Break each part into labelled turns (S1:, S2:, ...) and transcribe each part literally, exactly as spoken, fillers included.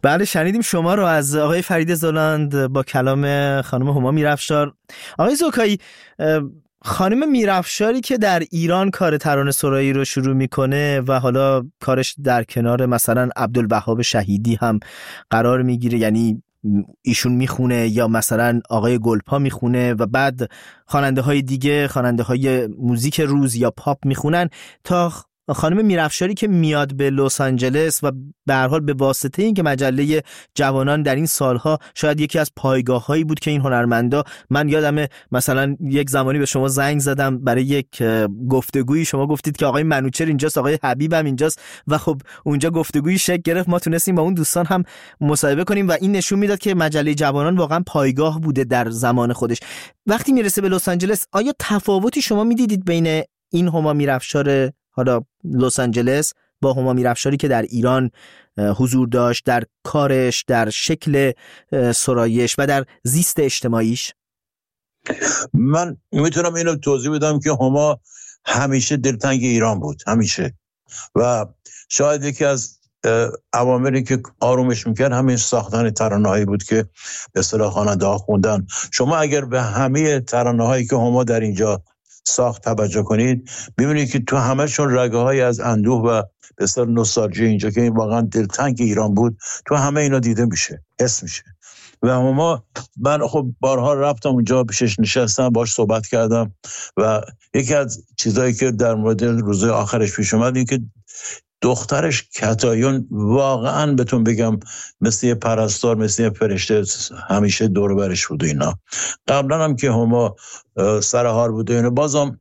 S1: بله شنیدیم شما رو از آقای فرید زلاند با کلام خانم هما میرافشار. آقای زوکایی، خانم میرافشاری که در ایران کار ترانه سرایی رو شروع میکنه و حالا کارش در کنار مثلا عبدالوهاب شهیدی هم قرار میگیره، یعنی ایشون میخونه یا مثلا آقای گلپا میخونه و بعد خواننده های دیگه، خواننده های موزیک روز یا پاپ میخونن، تا خانم میرافشاری که میاد به لس آنجلس و به هر حال به واسطه این که مجله جوانان در این سالها شاید یکی از پایگاه‌هایی بود که این هنرمندا، من یادمه مثلا یک زمانی به شما زنگ زدم برای یک گفتگویی، شما گفتید که آقای منوچهر اینجاست، آقای حبیب هم اینجاست و خب اونجا گفتگویی شکل گرفت، ما تونستیم با اون دوستان هم مصاحبه کنیم و این نشون میداد که مجله جوانان واقعا پایگاه بوده در زمان خودش. وقتی میرسه به لس آنجلس، آیا تفاوتی شما میدیدید بین این هما میرافشار حالا لس آنجلس با هما میرافشاری که در ایران حضور داشت، در کارش، در شکل سرایش و در زیست اجتماعیش؟
S2: من میتونم اینو توضیح بدم که هما همیشه دلتنگ ایران بود، همیشه، و شاید یکی از عواملی که آرومش میکرد همین ساختن ترانه‌هایی بود که به اصطلاح خواننده ها خوندن. شما اگر به همه ترانه‌هایی که هما در اینجا ساخت توجه کنید، ببینید که تو همه‌شون رگه‌های از اندوه و به اصطلاح نوستالژی اینجا که این واقعا دلتنگ ایران بود، تو همه اینا دیده میشه، حس میشه. و ما من خب بارها رفتم اونجا، پیشش نشستم، باهاش صحبت کردم و یکی از چیزایی که در مورد روزهای آخرش پیش اومد این که دخترش کتایون واقعا بهتون بگم مثل یه پرستار، مثل یه فرشته همیشه دور برش بود و اینا. قبلا هم که هما سرحال بود و اینا، بازم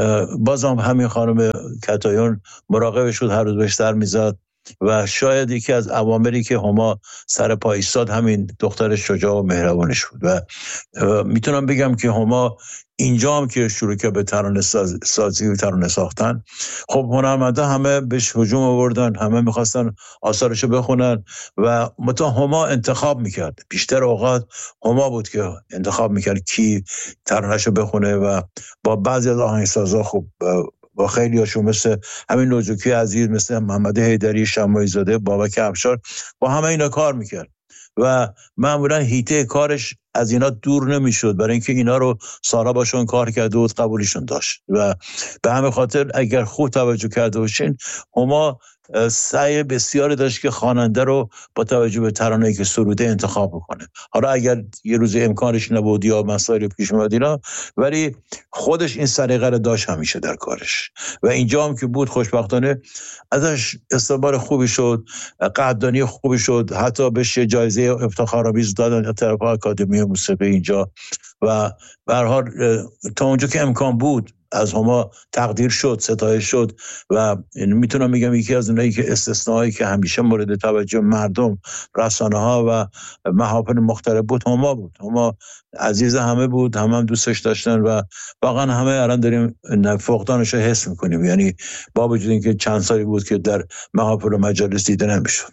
S2: بازم همین خانم کتایون مراقبش بود، هر روز بهش سر میزد و شاید یکی از عواملی که هما سر پا ایستاد همین دختر شجاع و مهربانش بود. و میتونم بگم که هما اینجا هم که شروع که به ترانه ساز، سازی و ترانه ساختن، خب هنرمندا همه بهش هجوم آوردن، همه میخواستن آثارشو بخونن و متا هما انتخاب میکرد. بیشتر اوقات هما بود که انتخاب میکرد کی ترانهشو بخونه و با بعضی از آهنگسازا خب با خیلی هاشون مثل همین نوجوکی عزیز، مثل محمد حیدری، شماعی زاده، بابک افشار، با همه اینا کار میکرد و معمولا هیته کارش از اینا دور نمیشد، برای اینکه اینا رو سالها باشون کار کرده و قبولیشون داشت. و به همین خاطر اگر خوب توجه کرده باشین، هما سعی بسیاری داشت که خواننده رو با توجه به ترانه‌ای که سروده انتخاب بکنه. حالا اگر یه روز امکانش نبود یا مسائل پیش اومد اینا، ولی خودش این سلیقه رو داشت همیشه در کارش و اینجا هم که بود خوشبختانه ازش استقبال خوبی شد، قدردانی خوبی شد، حتی بهش جایزه افتخارآمیز دادن از طرف آکادمی موسیقی اینجا و به هر حال تا اونجا که امکان بود از هما تقدیر شد، ستایش شد و میتونم میگم یکی از اونایی که استثنایی که همیشه مورد توجه مردم، رسانه ها و محافل مختلف بود، هما بود. هما عزیز همه بود، همه هم دوستش داشتن و واقعا همه الان داریم فقدانش رو حس میکنیم، یعنی با وجود اینکه چند سالی بود که در محافل و مجالس دیده نمیشد.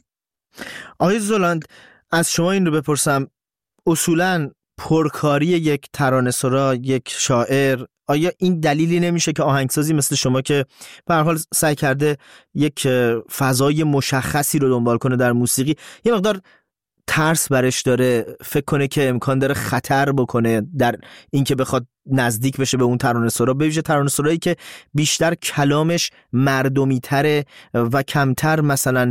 S1: آقای زلاند، از شما این رو بپرسم، اصولاً پرکاری یک ترانه‌سرا، یک شاعر، آیا این دلیلی نمیشه که آهنگسازی مثل شما که به هر حال سعی کرده یک فضای مشخصی رو دنبال کنه در موسیقی، یه مقدار ترس برش داره، فکر کنه که امکان داره خطر بکنه در اینکه بخواد نزدیک بشه به اون ترانه‌سرا، به ویژه ترانه‌سرایی که بیشتر کلامش مردمی تره و کمتر مثلا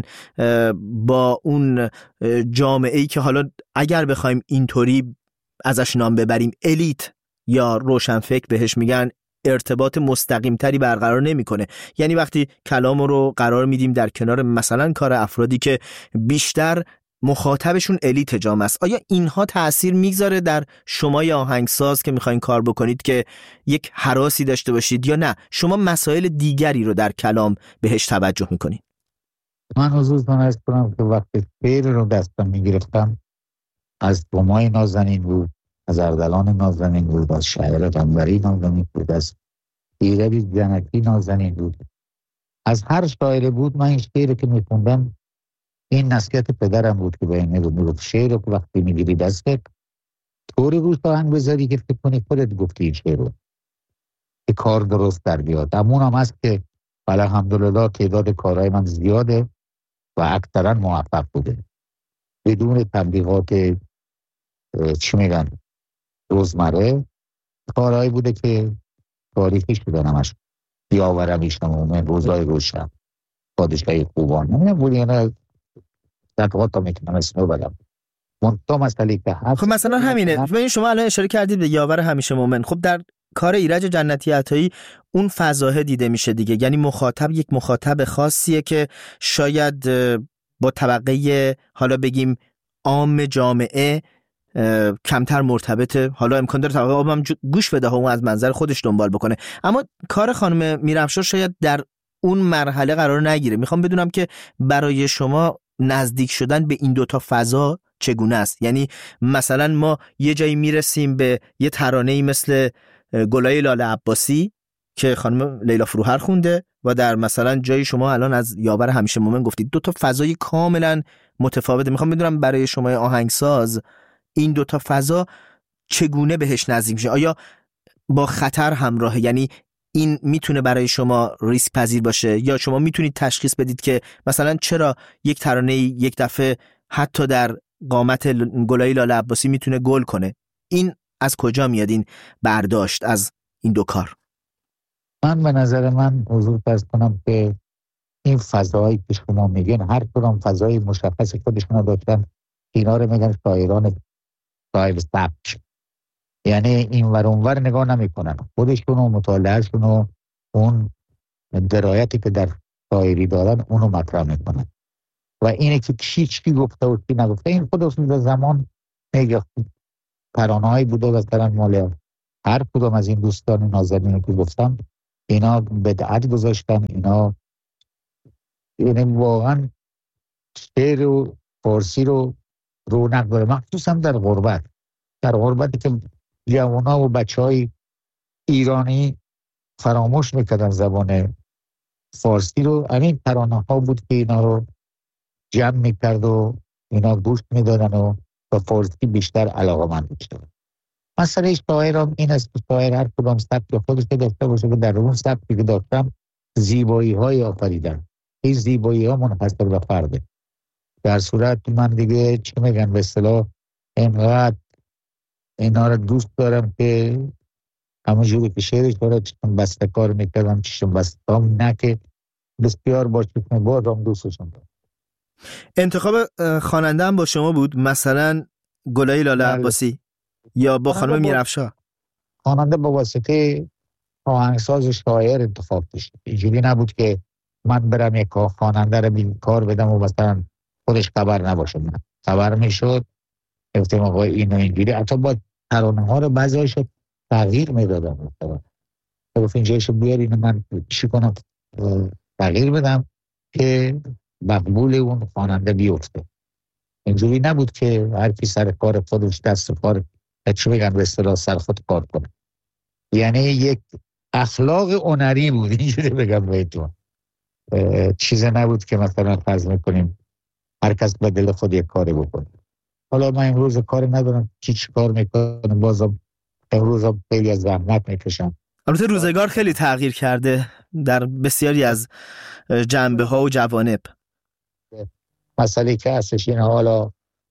S1: با اون جامعه‌ای که حالا اگر بخوایم اینطوری ازش نام ببریم الیت یا روشنفکر بهش میگن، ارتباط مستقیم تری برقرار نمیکنه. یعنی وقتی کلام رو قرار میدیم در کنار مثلا کار افرادی که بیشتر مخاطبشون الیت جامعه است، آیا اینها تأثیر میگذاره در شما یا آهنگساز که میخواین کار بکنید که یک هراسی داشته باشید، یا نه شما مسائل دیگری رو در کلام بهش توجه میکنید؟
S3: من حضورتون عرض کنم که وقتی شعر رو دستم میگرفتم از بومای نازنین بود، از اردلان نازنین بود، از شاعر قنبری نازنین بود، از ایربی جنکی نازنین بود، از هر شاعر بود. من این شعر که میخوندم این نصیحت پدرم بود که به این میگفت شعر رو وقتی میگیری دستت طوری روش آهنگ بذاری که فکر کنی خودت گفتی این شعر رو که کار درست در بیاد. همون هم هست که الحمدلله تعداد کارهای من زیاده و اکثرا موفق بوده. بدون تبلیغات چی میگن روزمره، کارهایی بوده که تاریخی شده همش. یاورم ایشم مومن، روزای روشن، پادشاهی خوبان، نمیدونم بودی یا نه دقیقات تا میکنم اسمو بدم. منطقه مسئله که هست
S1: خب مثلا همینه. ببین شما الان اشاره کردید به یاور همیشه مومن. خب در کار ایرج جنتی عطایی اون فضاه دیده میشه دیگه، یعنی مخاطب یک مخاطب خاصیه که شاید با طبقه حالا بگیم عام جامعه کمتر مرتبطه، حالا امکان داره طبقه عام هم گوش بده و از منظر خودش دنبال بکنه، اما کار خانم میرافشار شاید در اون مرحله قرار نگیره. میخوام بدونم که برای شما نزدیک شدن به این دوتا فضا چگونه است؟ یعنی مثلا ما یه جایی میرسیم به یه ترانه‌ای مثل گلای لاله عباسی که خانم لیلا فروهر خونده و در مثلا جایی شما الان از یاور همیشه مومن گفتید، دو تا فضای کاملا متفاوته. میخوام بدونم برای شما آهنگساز این دو تا فضا چگونه بهش نزدیک میشه؟ آیا با خطر همراهه؟ یعنی این میتونه برای شما ریسک پذیر باشه یا شما میتونید تشخیص بدید که مثلا چرا یک ترانه یک دفعه حتی در قامت گلای لاله عباسی میتونه گل کنه؟ این از کجا میاد این برداشت از این دو کار؟
S3: من به نظر من حضور فرض کنم که این فضایی که شما میگین هر کدام فضای مشخص خودشون داشتن. اینا رو میگن شاعران شاعر سبک، یعنی این ور اون ور نگاه نمیکنن، خودشون و مطالعهشون و اون درایتی که در شاعری دارن اونو مطرح میکنن و اینه که چی چی گفته و چی نگفته. این خودشون در زمان میگه ترانه‌ای بوده مثلا مال هر کدوم از این دوستان نازنینی که گفتم، اینا بدعت گذاشتن، اینا یعنی واقعا شعر و فارسی رو رونق داره، مخصوصا در غربت. در غربتی که جوانا و بچه های ایرانی فراموش میکردن زبان فارسی رو، همین ترانه ها بود که اینا رو جمع میکرد و اینا گوش میدادن و به فارسی بیشتر علاقه‌مند میشدن. مسئله شاعر هم این است که شاعر هر کدام سبک خودش داشته باشه که در اون سبکی که داشتم زیبایی های آفریدن. این زیبایی ها منحصر به فرده. در صورت من دیگه چی میگن به اصطلاح اینقدر اینا رو دوست دارم که همونجوری که شعرش داره چشم بسته کار میکردم، چشم بسته هم نه که بسیار با چشم باز هم دوستشون دارم.
S1: انتخاب خواننده هم با شما بود؟ مثلا گلای لاله عباسی یا با خانم میرافشار؟
S3: خواننده با واسطه آهنگساز شاعر انتخاب داشت. اینجوری نبود که من برم یک خواننده رو بین کار بدم و مثلا خودش خبر نباشه. من خبر میشد گفتم آقا اینو اینجوری، حتی با ترانه ها رو بعضیش تغییر میدادم. مثلا گفت اینجایشو بیار اینو من چی کنم تغییر بدم که مقبول اون خواننده بیفته. اینجوری نبود که هر کی سر کار خودش دست و کار چی میگن به اصطلاح سر خود کار کنه. یعنی یک اخلاق هنری بود، اینجوری بگم بهتون. چیز نبود که مثلا فرض میکنیم هر کس به دل خود یک کاری بکنه. حالا من امروز کاری ندارم چی چی کار میکنم، بازم امروز هم خیلی از زحمت میکشم.
S1: البته روزگار خیلی تغییر کرده در بسیاری از جنبه ها و جوانب.
S3: مسئله که هستش این حالا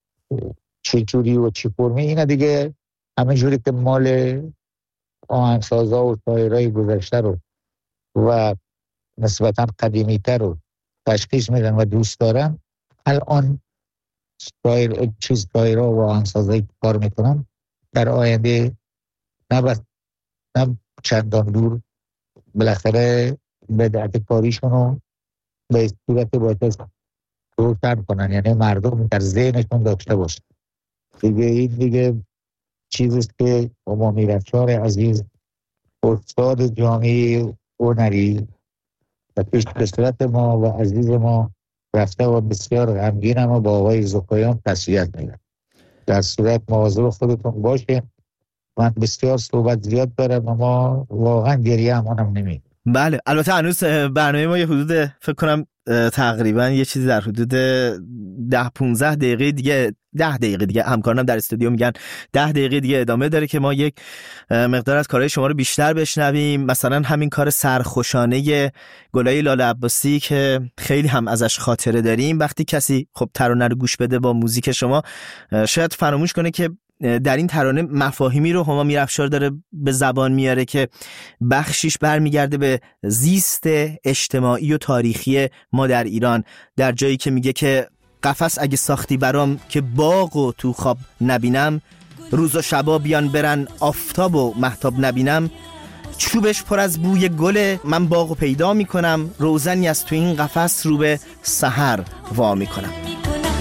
S3: چی جوری و چی فرمی، اینه دیگه همه جوری که مال آهنگسازا و شاعرای گذشته رو و نسبتا قدیمی تر رو تشخیص میدن و دوست دارن. الان شاعر چیز شاعرها و آهنگسازایی کار میکنن در آینده نه بس نه چندان دور بالاخره بدعت کاریشون رو به صورت باید روشن کنن، یعنی مردم در ذهنشون داشته باشن دیگه. این دیگه چیزیست که ما میرافشار عزیز استاد جامعه هنری و پیش به صورت ما و عزیز ما رفته و بسیار غمگینم و با آقای زکایان تسلیت میگم. در صورت مواظب خودتون باشه. من بسیار صحبت زیاد دارم اما واقعا گریه همونم نمید.
S1: بله البته هنوز برنامه ما یه حدود فکر کنم تقریبا یه چیزی در حدود ده پونزده دقیقه دیگه ده دقیقه دیگه همکارانم در استودیو میگن ده دقیقه دیگه ادامه داره که ما یک مقدار از کارهای شما رو بیشتر بشنویم. مثلا همین کار سرخوشانه گلای لاله عباسی که خیلی هم ازش خاطره داریم. وقتی کسی خب ترانه رو گوش بده با موزیک شما شاید فراموش کنه که در این ترانه مفاهیمی رو هما میرافشار داره به زبان میاره که بخشیش برمیگرده به زیست اجتماعی و تاریخی ما در ایران، در جایی که میگه که قفس اگه ساختی برام که باغ و تو خواب نبینم، روز و شبا بیان برن آفتاب و مهتاب نبینم، چوبش پر از بوی گل من باغ و پیدا میکنم، روزنی از تو این قفس رو به سحر وا میکنم.